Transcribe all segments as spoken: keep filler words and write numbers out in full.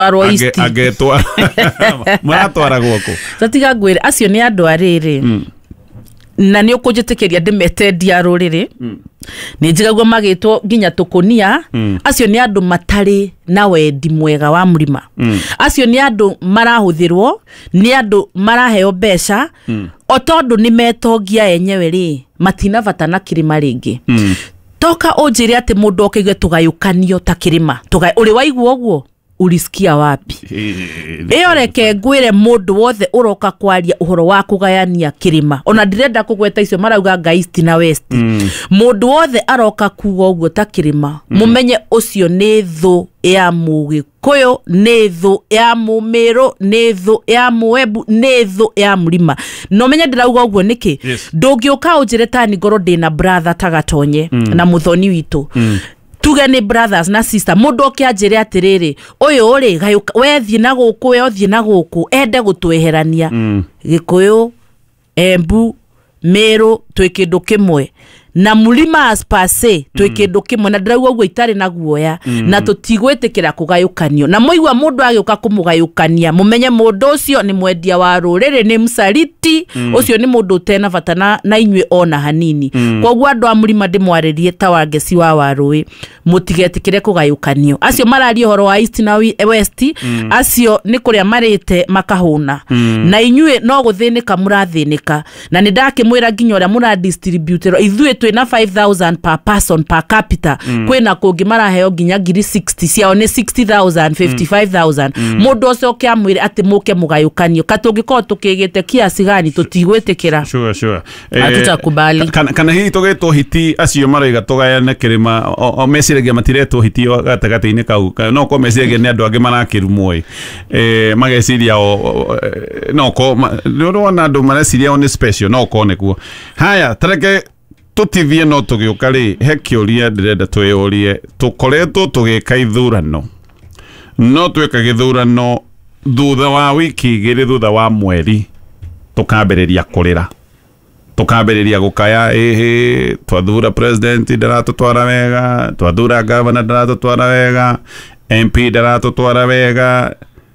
Aroisti. Agetwa. Maratwara gwoko. Tatiga ngwire acio ni andu ariri. Mm. Na ni ukujitekeria ndimete ndiaruriri. Mm. Ni njigagwo magitwo ginya tukunia. Mm. Acio ni andu matari na wendi mwega wa murima. Mm. Acio ni andu marahuthirwo, ni andu maraheo besha. Mm. O tondu ni metongia enyewe ri matina vatana kirima ringi. Mm. Toka ujire ati mundu okige tugayukanio ta kirima. Tuga uri waigwo ogwo ulisikia wapi? Eyo reke ngwire mundu wothe uroka kwaria uhoro wa kugayania kirima. Ona ndirenda kugweta icio marauga East na West. Mm. Mundu wothe aroka kuga ogwo ta kirima. Mm. Mumenye ucio ni thu ya Mugikuyu, ni thu ya Mumiru, ni thu ya Muembu, ni thu ya Murima. No menye ndirauga ogwo niki? Yes. Ndungiuka unjire tani ngoro ndina brother tagatonye. Mm. Na muthoni witu. Mm. Tuge ni brothers na sister mundu okianjire atiriri uyu uri wethi na guku we othi na guku ende gutweherania. Mm. Gikuyu, Embu, Meru twikindu kimwe na Murima as pase twikindu kimwe na ndirauga ogwo itari na guoya. Mm. Na tutigwitikira kugayukanio na muigwa mundu agiuka kumugayukania mumenye mundu ucio ni mwendia wa ruriri ni msaliti. Mm. Ucio ni mundu tena vatana na inywe ona hanini. Mm. Kogwo andu a Murima ndimwaririye ta wangeci wa warui mutigetikire kugayukanio. Acio marari horo wa East na West. Mm. Acio ni kuria marite makahuna. Mm. Na inywe no guthinika murathinika na nindakimwira nginya uria mura distribute ithuĩ twina five thousand per person per capita. Mm. Kwina kungi maraheo nginya ngiri sixty ciao ni sixty thousand fifty-five thousand. Mm. Mundu ucio kiamwire ati muke mugayukanio katungiko tukigite kiasi gani tutigwitikira. Sure sure. Hatutakubali. Kana kana hii togeto hiti acio maraiga tugayane kirima o mesiragia matireto hiti gatagati-ini kau no ko mesiragia ni andu angi marakirumwo eh mageciria o no ko no na andu mareciria on special no ko nekuo. Haya tareke tutivie no tugiuka ri he kiuria ndirenda twiyurie tukoretwo tugika ithurano no tweka githurano thutha wa wiki igiri thutha wa mweri tukambiriria kurira tukambiriria gukaya ehe twathura president ndaratutwara wega twathura governor ndaratutwara wega M P ndaratutwara wega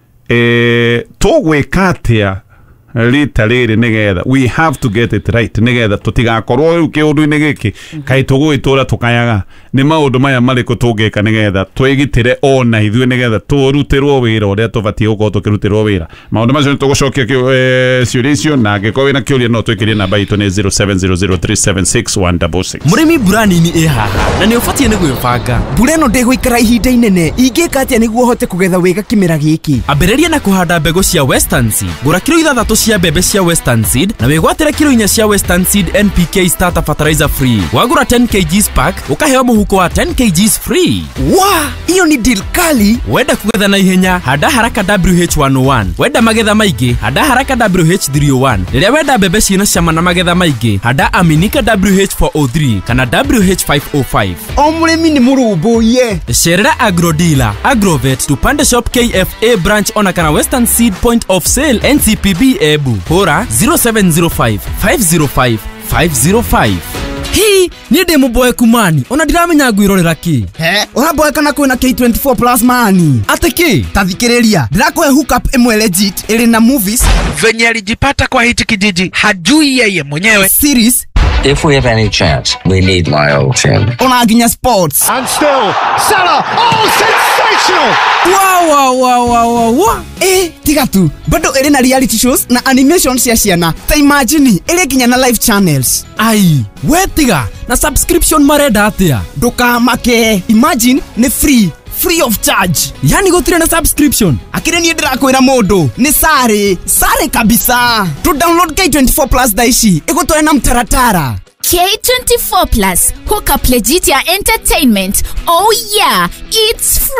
eh tugwika atia rita riri nigetha we have to get it right nigetha tutigakorwo riu kiundu-ini giki kai tugwitura tukayaga ni maundu maya mariko tungika nigetha twigitire ona ithuĩ nigetha turutirwo wira uria tubatie gukorwo tukirutirwo wira maundu macio ni tugucokia ciuria icio na angĩkorwo wĩna kĩũria no twikirie namba itu ni zero seven zero zero three seven six one six six. Murimi Brani e haha na ni ubatie ni gwĩbanga mbura ĩno ndĩgũikara ihinda inene ingĩka atĩa nĩguo hote kugetha wega kimera gĩkĩ. Ambĩrĩria na kuhanda mbegũ cia Western Seed gũra kilo ithathatũ cia mbembe cia Western Seed na wĩgwatĩre kilo inya cia Western Seed N P K starter fertilizer free. Wagũra ten kilograms pack ukaheo mũhuko wa ten kilograms free. Wa hiyo ni deal kali. Wenda kugetha na ihenya handa haraka W H one oh one. Wenda magetha maingĩ handa haraka W H three oh one. Rĩrĩa wenda mbembe ciĩna cama na magetha maingĩ handa Aminika W H four oh three kana W H five oh five. O mũrĩmi nĩ mũrũmbũiye. Cerera Agro Dealer, Agrovet, Tupande Shop K F A branch ona kana Western Seed point of sale N C P B Ebu. Hora zero seven zero five five zero five five zero five. Hii ni demo boy kumani ona ndiramenya ngwirorera ki he uraboy kana kwina K twenty-four plus mani atiki tathikiriria ndirakoe hook up imwe legit ili na movies venye alijipata kwa hiti kijiji hajui yeye mwenyewe series. If we have any chance, we need my old team. Ona ginya sports. And still, Salah! Oh, sensational! Wow, wow, wow, wow, wow, wow. Eh, tiga tu. Bado ele na reality shows na animations ya ciana. Ta imagine, ele ginya na live channels. Ai, we tiga, na subscription marenda atia. Doka make. Imagine, ni free. Free of charge. Yani gutire na subscription. Akire ni ndirakwira mundu ni sare sare kabisa. To download K twenty-four plus daishi igutware na mtaratara. K twenty-four plus hook up legit ya entertainment. Oh yeah, it's free.